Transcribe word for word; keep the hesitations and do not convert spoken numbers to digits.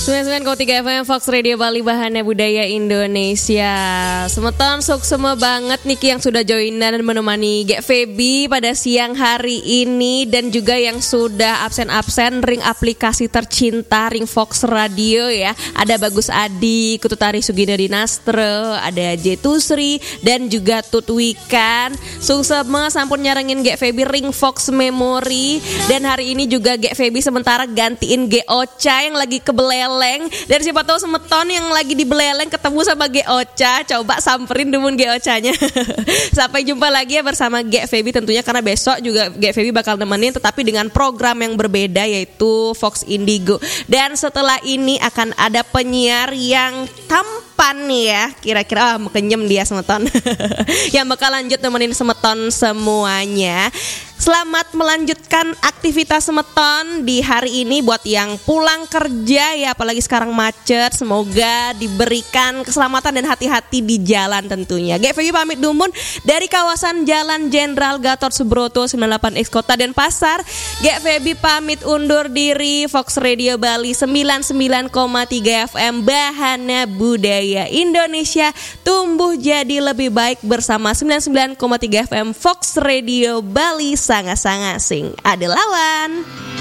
sembilan puluh sembilan koma tiga F M Fox Radio Bali, Bahana Budaya Indonesia. Semeton suksema banget Niki yang sudah joinan dan menemani Gek Feby pada siang hari ini, dan juga yang sudah absen-absen ring aplikasi tercinta ring Fox Radio ya. Ada Bagus Adi, Kututari Sugina Dinastre, ada J Tusri dan juga Tutwikan. Suksema sampun nyarengin Gek Feby ring Fox Memory, dan hari ini juga Gek Feby sementara gantiin Ge Ocha yang lagi kebeleleng. Dan siapa tahu semeton yang lagi di beleleng ketemu sama Ge Ocha, coba samperin dumun Ge Ochanya. Sampai jumpa lagi ya bersama Gek Feby tentunya, karena besok juga Gek Feby bakal nemenin tetapi dengan program yang berbeda yaitu Fox Indigo. Dan setelah ini akan ada penyiar yang tampan nih ya, kira-kira ah, kenyem dia semeton. Yang bakal lanjut nemenin semeton semuanya. Selamat melanjutkan aktivitas semeton di hari ini. Buat yang pulang kerja ya, apalagi sekarang macet, semoga diberikan keselamatan dan hati-hati di jalan tentunya. Gek Feby pamit dumun dari kawasan Jalan Jenderal Gatot Subroto sembilan puluh delapan X Kota Denpasar. Gek Feby pamit undur diri. Fox Radio Bali sembilan puluh sembilan koma tiga F M, Bahana Budaya Indonesia, tumbuh jadi lebih baik bersama sembilan puluh sembilan koma tiga F M Fox Radio Bali. Sangat-sangat sing ada lawan.